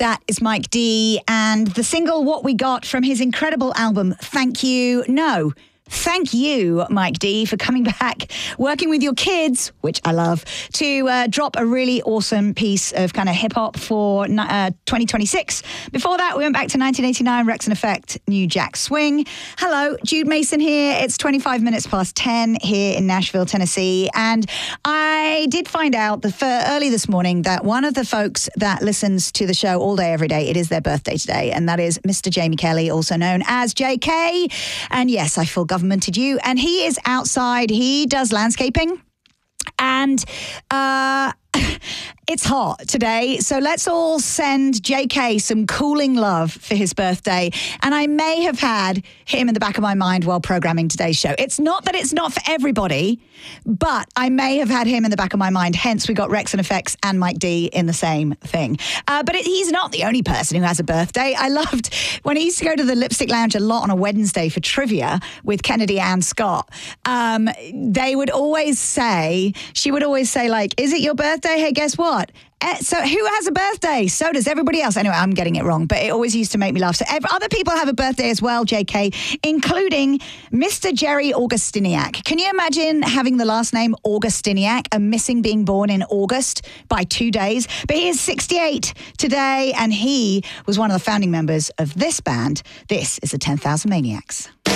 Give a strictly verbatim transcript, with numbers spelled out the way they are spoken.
That is Mike D. And the single What We Got from his incredible album, Thank You. No. Thank you, Mike D, for coming back, working with your kids, which I love, to uh, drop a really awesome piece of kind of hip-hop for uh, twenty twenty-six. Before that, we went back to nineteen eighty-nine, Rex and Effect, New Jack Swing. Hello, Jude Mason here. It's twenty-five minutes past ten here in Nashville, Tennessee. And I did find out the, for early this morning that one of the folks that listens to the show all day, every day, it is their birthday today. And that is Mister Jamie Kelly, also known as J K. And yes, I feel governmented you. And he is outside. He does landscaping. And uh, it's hot today. So let's all send J K some cooling love for his birthday. And I may have had him in the back of my mind while programming today's show. It's not that it's not for everybody, but I may have had him in the back of my mind. Hence, we got Rex and Effects and Mike D in the same thing. Uh, but it, he's not the only person who has a birthday. I loved when he used to go to the Lipstick Lounge a lot on a Wednesday for trivia with Kennedy Ann Scott. Um, they would always say, she would always say, like, is it your birthday? Hey, guess what? So who has a birthday? So does everybody else. Anyway, I'm getting it wrong, but it always used to make me laugh. So other people have a birthday as well, J K, including Mister Jerry Augustiniak. Can you imagine having the last name Augustiniak and missing being born in August by two days? But he is sixty-eight today, and he was one of the founding members of this band. This is the ten thousand Maniacs.